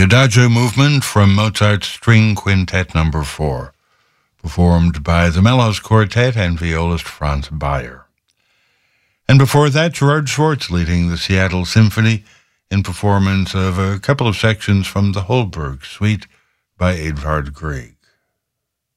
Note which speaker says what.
Speaker 1: Adagio movement from Mozart's String Quintet No. 4, performed by the Mellows Quartet and violist Franz Bayer. And before that, Gerard Schwartz leading the Seattle Symphony in performance of a couple of sections from the Holberg Suite by Edvard Grieg.